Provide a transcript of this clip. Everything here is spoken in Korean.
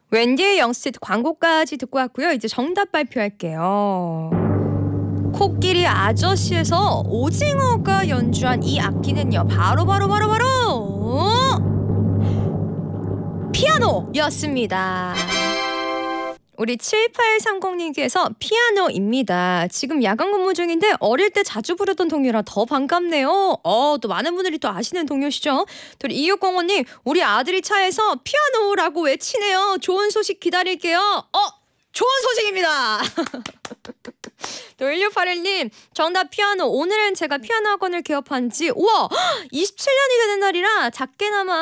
웬디의 영스트리트 광고까지 듣고 왔고요. 이제 정답 발표할게요. 코끼리 아저씨에서 오징어가 연주한 이 악기는요. 바로 피아노였습니다. 우리 7830님께서 피아노입니다. 지금 야간 근무 중인데 어릴 때 자주 부르던 동요라 더 반갑네요. 또 많은 분들이 또 아시는 동요시죠. 또 2605님, 우리 아들이 차에서 피아노라고 외치네요. 좋은 소식 기다릴게요. 좋은 소식입니다. 또 1681님, 정답 피아노. 오늘은 제가 피아노 학원을 개업한 지 27년이 되는 날이라 작게나마